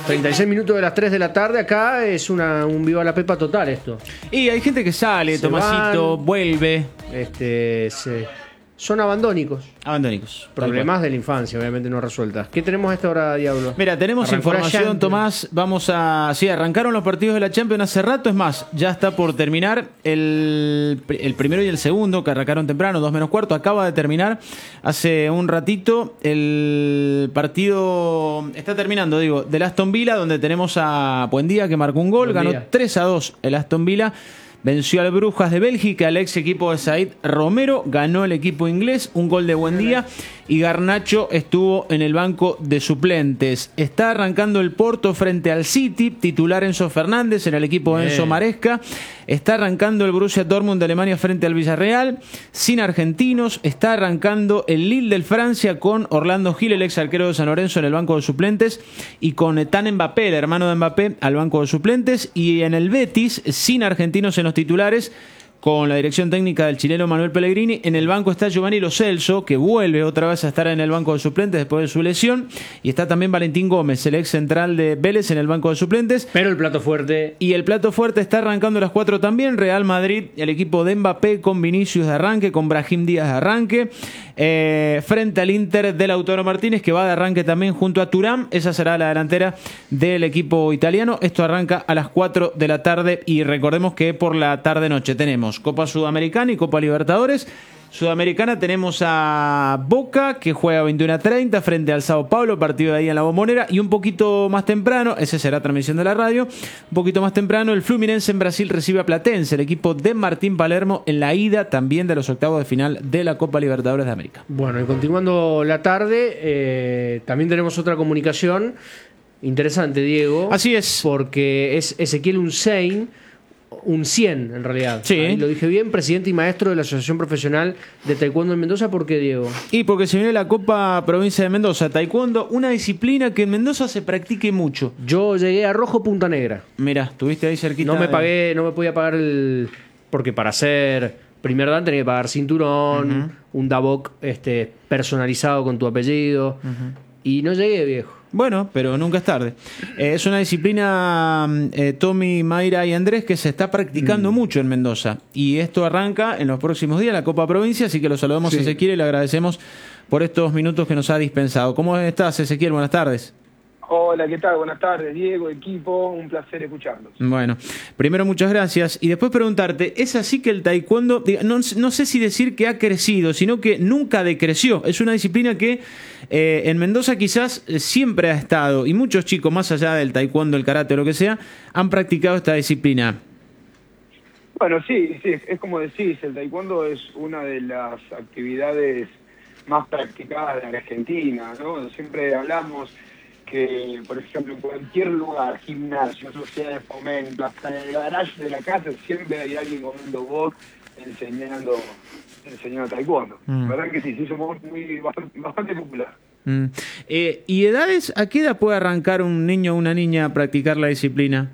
36 minutos de las 3 de la tarde, acá es un viva la pepa total esto. Y hay gente que sale, Tomasito, vuelve. Son abandónicos. Abandónicos. Problemas de la infancia, obviamente no resueltas. ¿Qué tenemos a esta hora, Diablo? Mira, tenemos información, Tomás. Sí, arrancaron los partidos de la Champions hace rato. Es más, ya está por terminar el primero y el segundo, que arrancaron temprano, 2:45. Acaba de terminar hace un ratito. El partido está terminando, del Aston Villa, donde tenemos a Buendía, que marcó un gol. Ganó 3-2 el Aston Villa. Venció al Brujas de Bélgica, el ex equipo de Said Romero. Ganó el equipo inglés, un gol de Buendía. Y Garnacho estuvo en el banco de suplentes. Está arrancando el Porto frente al City. Titular Enzo Fernández en el equipo de Enzo Maresca. Está arrancando el Borussia Dortmund de Alemania frente al Villarreal. Sin argentinos. Está arrancando el Lille del Francia con Orlando Gil, el ex arquero de San Lorenzo, en el banco de suplentes. Y con Ethan Mbappé, el hermano de Mbappé, al banco de suplentes. Y en el Betis, sin argentinos en los titulares, con la dirección técnica del chileno Manuel Pellegrini. En el banco está Giovanni Lo Celso, que vuelve otra vez a estar en el banco de suplentes después de su lesión. Y está también Valentín Gómez, el ex central de Vélez, en el banco de suplentes. Pero el plato fuerte. Y el plato fuerte está arrancando a las 4 también. Real Madrid, el equipo de Mbappé, con Vinicius de arranque, con Brahim Díaz de arranque. Frente al Inter de Lautaro Martínez, que va de arranque también junto a Thuram. Esa será la delantera del equipo italiano. Esto arranca a las 4 de la tarde. Y recordemos que por la tarde-noche tenemos Copa Sudamericana y Copa Libertadores. Sudamericana tenemos a Boca, que juega 21:30 frente al Sao Paulo, partido de ahí en la Bombonera. Y un poquito más temprano, esa será transmisión de la radio, un poquito más temprano, el Fluminense en Brasil recibe a Platense, el equipo de Martín Palermo, en la ida también de los octavos de final de la Copa Libertadores de América. Bueno, y continuando la tarde, también tenemos otra comunicación interesante, Diego. Así es. Porque es Ezequiel Unsein, un 100 en realidad. Sí. Ahí lo dije bien, presidente y maestro de la Asociación Profesional de Taekwondo en Mendoza. ¿Por qué, Diego? Y porque se viene la Copa Provincia de Mendoza, Taekwondo, una disciplina que en Mendoza se practique mucho. Yo llegué a Rojo Punta Negra. Mirá, estuviste ahí cerquita. No me podía pagar porque para ser primer dan tenía que pagar cinturón, un DABOC personalizado con tu apellido. Y no llegué, viejo. Bueno, pero nunca es tarde. Es una disciplina, Tommy, Mayra y Andrés, que se está practicando mucho en Mendoza. Y esto arranca en los próximos días, la Copa Provincia, así que lo saludamos a Ezequiel y le agradecemos por estos minutos que nos ha dispensado. ¿Cómo estás, Ezequiel? Buenas tardes. Hola, ¿qué tal? Buenas tardes, Diego, equipo, un placer escucharlos. Bueno, primero muchas gracias y después preguntarte, ¿es así que el taekwondo, no sé si decir que ha crecido, sino que nunca decreció? Es una disciplina que en Mendoza quizás siempre ha estado, y muchos chicos, más allá del taekwondo, el karate o lo que sea, han practicado esta disciplina. Bueno, sí, es como decís, el taekwondo es una de las actividades más practicadas de Argentina, ¿no? Siempre hablamos que, por ejemplo, en cualquier lugar, gimnasio, sociedad de fomento, hasta en el garage de la casa, siempre hay alguien con un box enseñando taekwondo. ¿Verdad que sí? Somos bastante popular. ¿Y edades? ¿A qué edad puede arrancar un niño o una niña a practicar la disciplina?